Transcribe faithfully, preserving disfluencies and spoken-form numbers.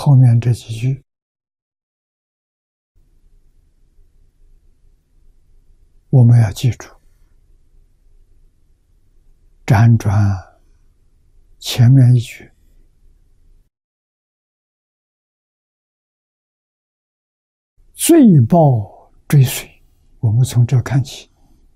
后面这几句，我们要记住，辗转前面一句，罪报追随，我们从这看起。